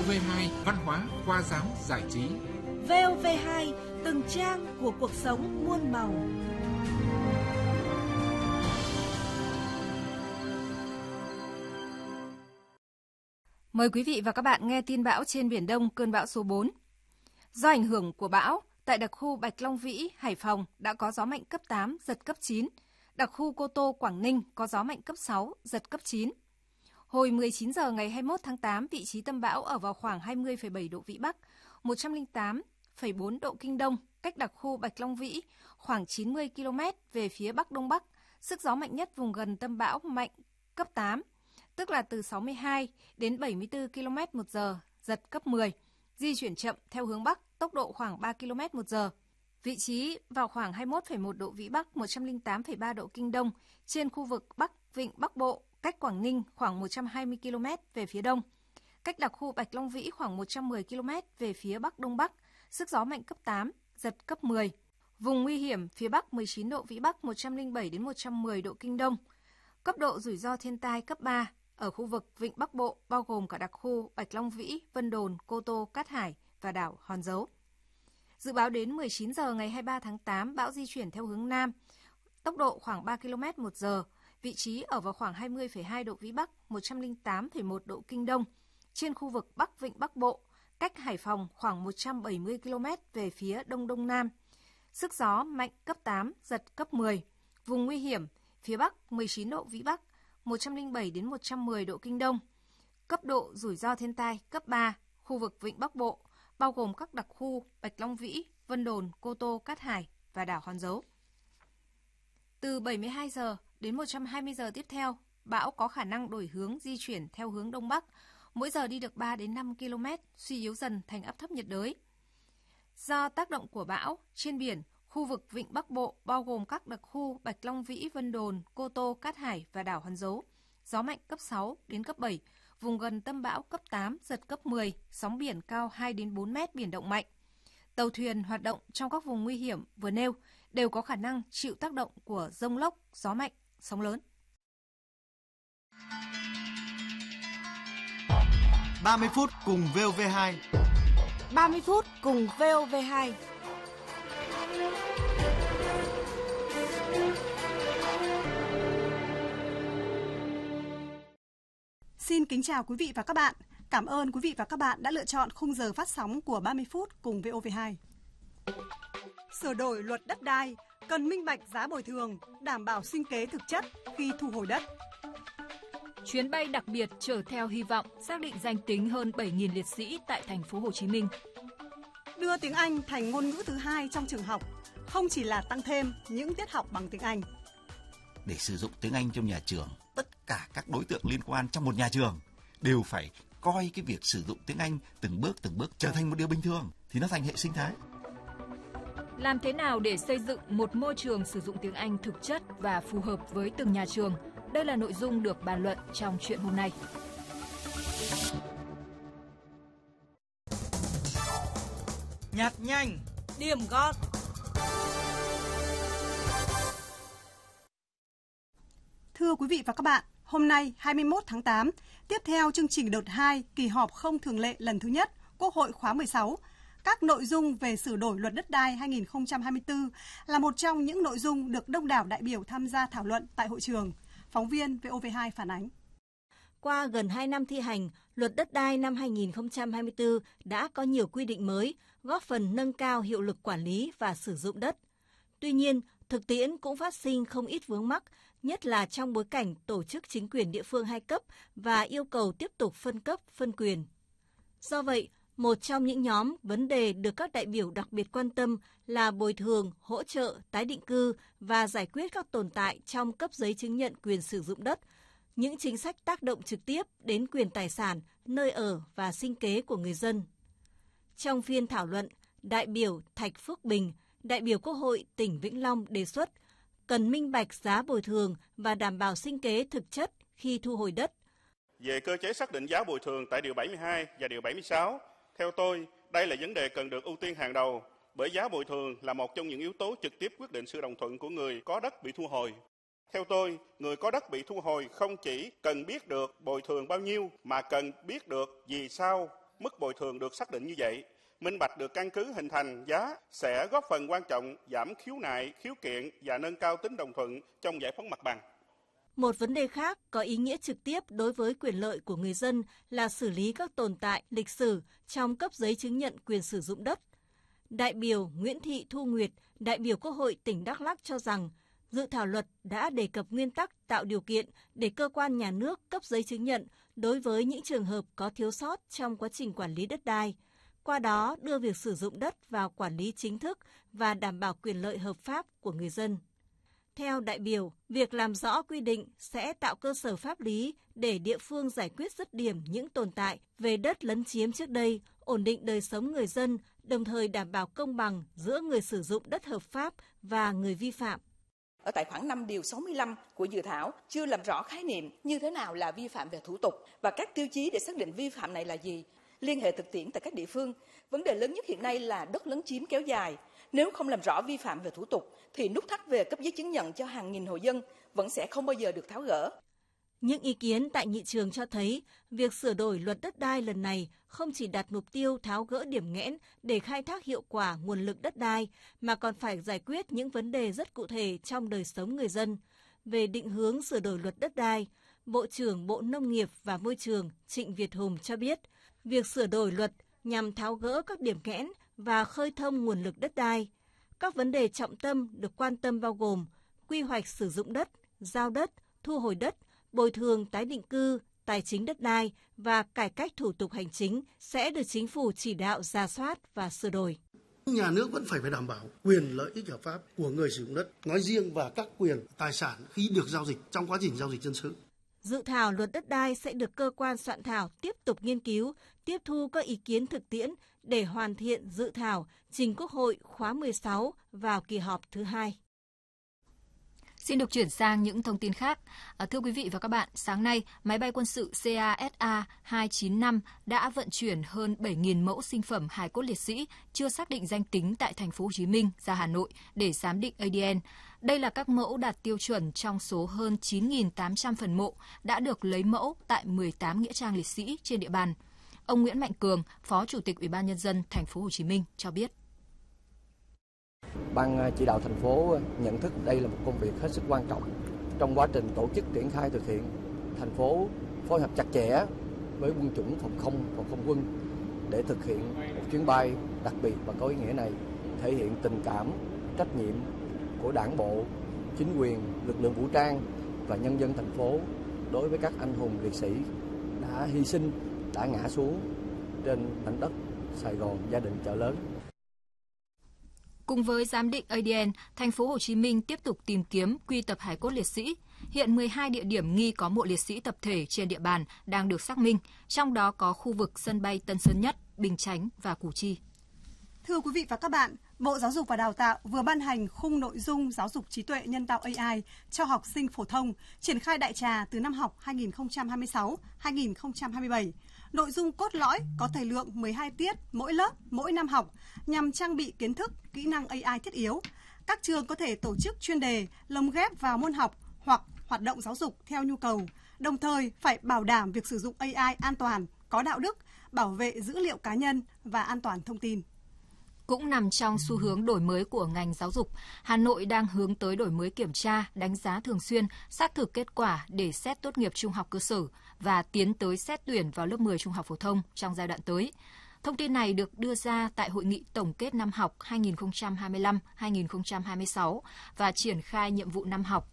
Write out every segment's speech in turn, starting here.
VOV2 Văn hóa, khoa giáo, giải trí. VOV2 từng trang của cuộc sống muôn màu. Mời quý vị và các bạn nghe tin bão trên Biển Đông, cơn bão số 4. Do ảnh hưởng của bão, tại đặc khu Bạch Long Vĩ, Hải Phòng đã có gió mạnh cấp 8, giật cấp 9. Đặc khu Cô Tô, Quảng Ninh có gió mạnh cấp 6, giật cấp 9. Hồi 19 giờ ngày 21 tháng 8, vị trí tâm bão ở vào khoảng 20,7 độ Vĩ Bắc, 108,4 độ Kinh Đông, cách đặc khu Bạch Long Vĩ khoảng 90 km về phía Bắc Đông Bắc. Sức gió mạnh nhất vùng gần tâm bão mạnh cấp 8, tức là từ 62 đến 74 km/h, giật cấp 10, di chuyển chậm theo hướng Bắc, tốc độ khoảng 3 km/h. Vị trí vào khoảng 21,1 độ Vĩ Bắc, 108,3 độ Kinh Đông, trên khu vực Bắc Vịnh Bắc Bộ, cách Quảng Ninh khoảng 120 km về phía đông, cách đặc khu Bạch Long Vĩ khoảng 110 km về phía Bắc Đông Bắc, sức gió mạnh cấp 8, giật cấp 10. Vùng nguy hiểm phía Bắc 19 độ Vĩ Bắc, 107 đến 110 độ Kinh Đông. Cấp độ rủi ro thiên tai cấp 3 ở khu vực Vịnh Bắc Bộ, bao gồm cả đặc khu Bạch Long Vĩ, Vân Đồn, Cô Tô, Cát Hải và đảo Hòn Dấu. Dự báo đến 19 giờ ngày 23 tháng 8, bão di chuyển theo hướng Nam, tốc độ khoảng 3 km/h, vị trí ở vào khoảng 20,2 độ Vĩ Bắc, 108,1 độ Kinh Đông, trên khu vực Bắc Vịnh Bắc Bộ, cách Hải Phòng khoảng 170 km về phía Đông Đông Nam. Sức gió mạnh cấp 8, giật cấp 10. Vùng nguy hiểm, phía Bắc 19 độ Vĩ Bắc, 107 đến 110 độ Kinh Đông. Cấp độ rủi ro thiên tai cấp 3, khu vực Vịnh Bắc Bộ, bao gồm các đặc khu Bạch Long Vĩ, Vân Đồn, Cô Tô, Cát Hải và đảo Hòn Dấu. Từ 72 giờ đến 120 giờ tiếp theo, bão có khả năng đổi hướng di chuyển theo hướng Đông Bắc, mỗi giờ đi được 3 đến 5 km, suy yếu dần thành áp thấp nhiệt đới. Do tác động của bão, trên biển, khu vực Vịnh Bắc Bộ bao gồm các đặc khu Bạch Long Vĩ, Vân Đồn, Cô Tô, Cát Hải và đảo Hòn Dấu, gió mạnh cấp 6 đến cấp 7, vùng gần tâm bão cấp 8, giật cấp 10, sóng biển cao 2 đến 4 mét, biển động mạnh. Tàu thuyền hoạt động trong các vùng nguy hiểm vừa nêu đều có khả năng chịu tác động của dông lốc, gió mạnh, sóng lớn. 30 phút cùng VOV2. 30 phút cùng VOV2. Xin kính chào quý vị và các bạn. Cảm ơn quý vị và các bạn đã lựa chọn khung giờ phát sóng của 30 phút cùng VOV2. Sửa đổi luật đất đai, cần minh bạch giá bồi thường, đảm bảo sinh kế thực chất khi thu hồi đất. Chuyến bay đặc biệt chở theo hy vọng xác định danh tính hơn 7.000 liệt sĩ tại thành phố Hồ Chí Minh. Đưa tiếng Anh thành ngôn ngữ thứ hai trong trường học, không chỉ là tăng thêm những tiết học bằng tiếng Anh. Để sử dụng tiếng Anh trong nhà trường, tất cả các đối tượng liên quan trong một nhà trường đều phải coi cái việc sử dụng tiếng Anh từng bước trở thành một điều bình thường, thì nó thành hệ sinh thái. Làm thế nào để xây dựng một môi trường sử dụng tiếng Anh thực chất và phù hợp với từng nhà trường? Đây là nội dung được bàn luận trong chuyện hôm nay. Nhặt nhanh, Điểm gọn. Thưa quý vị và các bạn, hôm nay 21 tháng 8, tiếp theo chương trình đợt 2 kỳ họp không thường lệ lần thứ nhất Quốc hội khóa 16, các nội dung về sửa đổi luật đất đai 2024 là một trong những nội dung được đông đảo đại biểu tham gia thảo luận tại hội trường. Phóng viên VOV2 phản ánh. Qua gần 2 năm thi hành, luật đất đai năm 2024 đã có nhiều quy định mới, góp phần nâng cao hiệu lực quản lý và sử dụng đất. Tuy nhiên, thực tiễn cũng phát sinh không ít vướng mắc, nhất là trong bối cảnh tổ chức chính quyền địa phương hai cấp và yêu cầu tiếp tục phân cấp, phân quyền. Do vậy, một trong những nhóm vấn đề được các đại biểu đặc biệt quan tâm là bồi thường, hỗ trợ, tái định cư và giải quyết các tồn tại trong cấp giấy chứng nhận quyền sử dụng đất, những chính sách tác động trực tiếp đến quyền tài sản, nơi ở và sinh kế của người dân. Trong phiên thảo luận, đại biểu Thạch Phước Bình, đại biểu Quốc hội tỉnh Vĩnh Long đề xuất cần minh bạch giá bồi thường và đảm bảo sinh kế thực chất khi thu hồi đất. Về cơ chế xác định giá bồi thường tại Điều 72 và Điều 76, theo tôi, đây là vấn đề cần được ưu tiên hàng đầu, bởi giá bồi thường là một trong những yếu tố trực tiếp quyết định sự đồng thuận của người có đất bị thu hồi. Theo tôi, người có đất bị thu hồi không chỉ cần biết được bồi thường bao nhiêu, mà cần biết được vì sao mức bồi thường được xác định như vậy, minh bạch được căn cứ hình thành giá sẽ góp phần quan trọng giảm khiếu nại, khiếu kiện và nâng cao tính đồng thuận trong giải phóng mặt bằng. Một vấn đề khác có ý nghĩa trực tiếp đối với quyền lợi của người dân là xử lý các tồn tại lịch sử trong cấp giấy chứng nhận quyền sử dụng đất. Đại biểu Nguyễn Thị Thu Nguyệt, đại biểu Quốc hội tỉnh Đắk Lắk cho rằng, dự thảo luật đã đề cập nguyên tắc tạo điều kiện để cơ quan nhà nước cấp giấy chứng nhận đối với những trường hợp có thiếu sót trong quá trình quản lý đất đai, qua đó đưa việc sử dụng đất vào quản lý chính thức và đảm bảo quyền lợi hợp pháp của người dân. Theo đại biểu, việc làm rõ quy định sẽ tạo cơ sở pháp lý để địa phương giải quyết dứt điểm những tồn tại về đất lấn chiếm trước đây, ổn định đời sống người dân, đồng thời đảm bảo công bằng giữa người sử dụng đất hợp pháp và người vi phạm. Ở tại khoản 5 điều 65 của dự thảo chưa làm rõ khái niệm như thế nào là vi phạm về thủ tục và các tiêu chí để xác định vi phạm này là gì. Liên hệ thực tiễn tại các địa phương, vấn đề lớn nhất hiện nay là đất lấn chiếm kéo dài. Nếu không làm rõ vi phạm về thủ tục thì nút thắt về cấp giấy chứng nhận cho hàng nghìn hộ dân vẫn sẽ không bao giờ được tháo gỡ. Những ý kiến tại nghị trường cho thấy, việc sửa đổi luật đất đai lần này không chỉ đặt mục tiêu tháo gỡ điểm nghẽn để khai thác hiệu quả nguồn lực đất đai, mà còn phải giải quyết những vấn đề rất cụ thể trong đời sống người dân. Về định hướng sửa đổi luật đất đai, Bộ trưởng Bộ Nông nghiệp và Môi trường Trịnh Việt Hùng cho biết, việc sửa đổi luật nhằm tháo gỡ các điểm nghẽn và khơi thông nguồn lực đất đai. Các vấn đề trọng tâm được quan tâm bao gồm quy hoạch sử dụng đất, giao đất, thu hồi đất, bồi thường tái định cư, tài chính đất đai và cải cách thủ tục hành chính sẽ được chính phủ chỉ đạo rà soát và sửa đổi. Nhà nước vẫn phải đảm bảo quyền lợi ích hợp pháp của người sử dụng đất nói riêng và các quyền tài sản khi được giao dịch trong quá trình giao dịch dân sự. Dự thảo luật đất đai sẽ được cơ quan soạn thảo tiếp tục nghiên cứu, tiếp thu các ý kiến thực tiễn để hoàn thiện dự thảo trình Quốc hội khóa 16 vào kỳ họp thứ 2. Xin được chuyển sang những thông tin khác. Thưa quý vị và các bạn, sáng nay, máy bay quân sự CASA-295 đã vận chuyển hơn 7.000 mẫu sinh phẩm hài cốt liệt sĩ chưa xác định danh tính tại thành phố Hồ Chí Minh ra Hà Nội để giám định ADN. Đây là các mẫu đạt tiêu chuẩn trong số hơn 9.800 phần mộ đã được lấy mẫu tại 18 nghĩa trang liệt sĩ trên địa bàn. Ông Nguyễn Mạnh Cường, Phó Chủ tịch Ủy ban Nhân dân thành phố Hồ Chí Minh cho biết. Ban chỉ đạo thành phố nhận thức đây là một công việc hết sức quan trọng. Trong quá trình tổ chức triển khai thực hiện, thành phố phối hợp chặt chẽ với quân chủng phòng không quân để thực hiện một chuyến bay đặc biệt và có ý nghĩa này, thể hiện tình cảm, trách nhiệm của Đảng bộ, chính quyền, lực lượng vũ trang và nhân dân thành phố đối với các anh hùng liệt sĩ đã hy sinh, đã ngã xuống trên mảnh đất Sài Gòn, gia đình Chợ Lớn. Cùng với giám định ADN, thành phố Hồ Chí Minh tiếp tục tìm kiếm quy tập hài cốt liệt sĩ. Hiện 12 địa điểm nghi có mộ liệt sĩ tập thể trên địa bàn đang được xác minh, trong đó có khu vực sân bay Tân Sơn Nhất, Bình Chánh và Củ Chi. Thưa quý vị và các bạn, Bộ Giáo dục và Đào tạo vừa ban hành khung nội dung giáo dục trí tuệ nhân tạo AI cho học sinh phổ thông, triển khai đại trà từ năm học 2026-2027. Nội dung cốt lõi có thời lượng 12 tiết mỗi lớp, mỗi năm học, nhằm trang bị kiến thức, kỹ năng AI thiết yếu. Các trường có thể tổ chức chuyên đề, lồng ghép vào môn học hoặc hoạt động giáo dục theo nhu cầu, đồng thời phải bảo đảm việc sử dụng AI an toàn, có đạo đức, bảo vệ dữ liệu cá nhân và an toàn thông tin. Cũng nằm trong xu hướng đổi mới của ngành giáo dục, Hà Nội đang hướng tới đổi mới kiểm tra, đánh giá thường xuyên, xác thực kết quả để xét tốt nghiệp trung học cơ sở và tiến tới xét tuyển vào lớp 10 trung học phổ thông trong giai đoạn tới. Thông tin này được đưa ra tại hội nghị tổng kết năm học 2025-2026 và triển khai nhiệm vụ năm học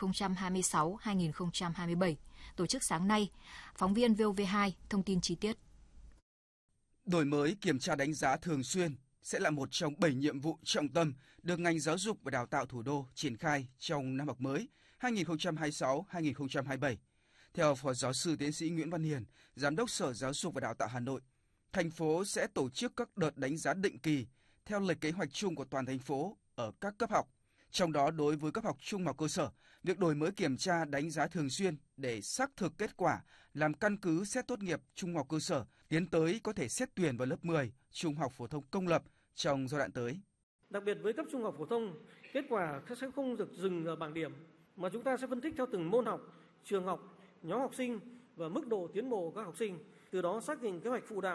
2026-2027, tổ chức sáng nay. Phóng viên VOV2 thông tin chi tiết. Đổi mới kiểm tra đánh giá thường xuyên sẽ là một trong 7 nhiệm vụ trọng tâm được ngành giáo dục và đào tạo thủ đô triển khai trong năm học mới 2026-2027. Theo Phó Giáo sư Tiến sĩ Nguyễn Văn Hiền, Giám đốc Sở Giáo dục và Đào tạo Hà Nội, thành phố sẽ tổ chức các đợt đánh giá định kỳ theo lịch kế hoạch chung của toàn thành phố ở các cấp học. Trong đó, đối với cấp học trung học cơ sở, việc đổi mới kiểm tra đánh giá thường xuyên để xác thực kết quả làm căn cứ xét tốt nghiệp trung học cơ sở, tiến tới có thể xét tuyển vào lớp 10 trung học phổ thông công lập trong giai đoạn tới. Đặc biệt với cấp trung học phổ thông, kết quả sẽ không được dừng ở bảng điểm, mà chúng ta sẽ phân tích theo từng môn học, trường học, nhóm học sinh và mức độ tiến bộ các học sinh. Từ đó xác định kế hoạch phụ đạo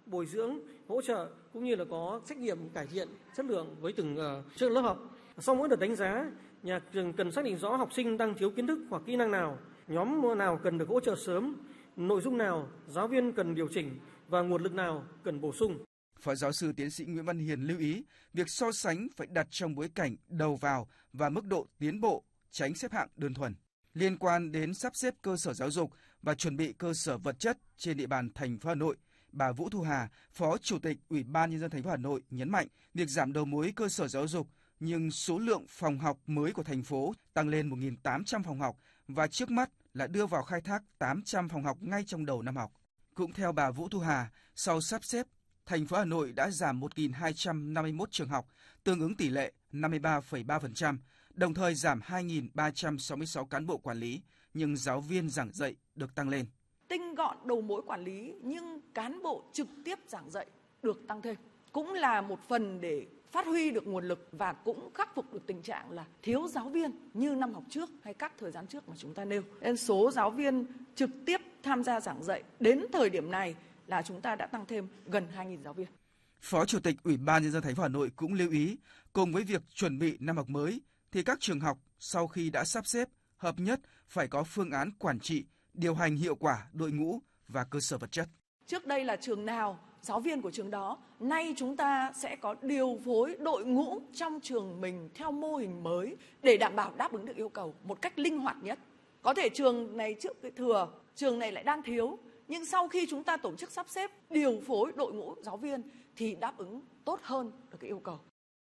bồi dưỡng, hỗ trợ cũng như là có trách nhiệm cải thiện chất lượng với từng chương lớp học. Sau mỗi đợt đánh giá, nhà trường cần xác định rõ học sinh đang thiếu kiến thức hoặc kỹ năng nào, nhóm nào cần được hỗ trợ sớm, nội dung nào giáo viên cần điều chỉnh và nguồn lực nào cần bổ sung. Phó giáo sư tiến sĩ Nguyễn Văn Hiền lưu ý, việc so sánh phải đặt trong bối cảnh đầu vào và mức độ tiến bộ, tránh xếp hạng đơn thuần. Liên quan đến sắp xếp cơ sở giáo dục và chuẩn bị cơ sở vật chất trên địa bàn thành phố Hà Nội, bà Vũ Thu Hà, Phó Chủ tịch Ủy ban Nhân dân thành phố Hà Nội nhấn mạnh việc giảm đầu mối cơ sở giáo dục nhưng số lượng phòng học mới của thành phố tăng lên 1.800 phòng học và trước mắt là đưa vào khai thác 800 phòng học ngay trong đầu năm học. Cũng theo bà Vũ Thu Hà, sau sắp xếp, thành phố Hà Nội đã giảm 1.251 trường học, tương ứng tỷ lệ 53,3%, đồng thời giảm 2.366 cán bộ quản lý, nhưng giáo viên giảng dạy được tăng lên. Tinh gọn đầu mối quản lý nhưng cán bộ trực tiếp giảng dạy được tăng thêm. Cũng là một phần để phát huy được nguồn lực và cũng khắc phục được tình trạng là thiếu giáo viên như năm học trước hay các thời gian trước mà chúng ta nêu. Nên số giáo viên trực tiếp tham gia giảng dạy đến thời điểm này là chúng ta đã tăng thêm gần 2.000 giáo viên. Phó Chủ tịch Ủy ban Nhân dân thành phố Hà Nội cũng lưu ý, cùng với việc chuẩn bị năm học mới, thì các trường học sau khi đã sắp xếp, hợp nhất phải có phương án quản trị, điều hành hiệu quả đội ngũ và cơ sở vật chất. Trước đây là trường nào, giáo viên của trường đó, nay chúng ta sẽ có điều phối đội ngũ trong trường mình theo mô hình mới để đảm bảo đáp ứng được yêu cầu một cách linh hoạt nhất. Có thể trường này trước cái thừa, trường này lại đang thiếu, nhưng sau khi chúng ta tổ chức sắp xếp, điều phối đội ngũ giáo viên thì đáp ứng tốt hơn được cái yêu cầu.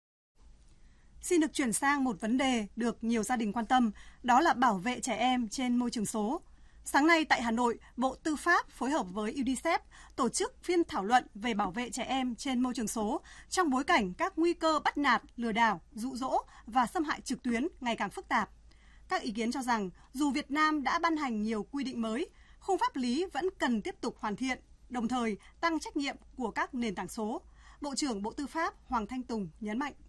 Xin được chuyển sang một vấn đề được nhiều gia đình quan tâm, đó là bảo vệ trẻ em trên môi trường số. Sáng nay tại Hà Nội, Bộ Tư pháp phối hợp với UNICEF tổ chức phiên thảo luận về bảo vệ trẻ em trên môi trường số trong bối cảnh các nguy cơ bắt nạt, lừa đảo, dụ dỗ và xâm hại trực tuyến ngày càng phức tạp. Các ý kiến cho rằng dù Việt Nam đã ban hành nhiều quy định mới, khung pháp lý vẫn cần tiếp tục hoàn thiện, đồng thời tăng trách nhiệm của các nền tảng số. Bộ trưởng Bộ Tư pháp Hoàng Thanh Tùng nhấn mạnh.